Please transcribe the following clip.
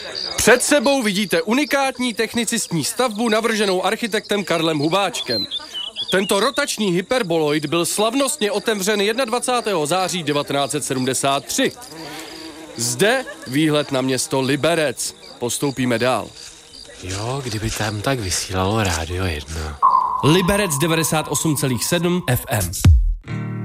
Před sebou vidíte unikátní technicistní stavbu navrženou architektem Karlem Hubáčkem. Tento rotační hyperboloid byl slavnostně otevřen 21. září 1973. Zde výhled na město Liberec. Postoupíme dál. Jo, kdyby tam tak vysílalo Rádio 1. Liberec 98,7 FM.